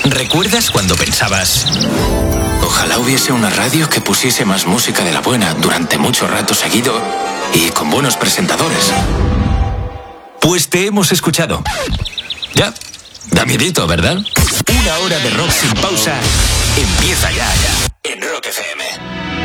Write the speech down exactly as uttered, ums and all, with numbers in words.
¿Recuerdas cuando pensabas: ojalá hubiese una radio que pusiese más música de la buena durante mucho rato seguido y con buenos presentadores? Pues te hemos escuchado. Ya, da miedito, ¿verdad? Una hora de rock sin pausa empieza ya, ya, en Rock F M.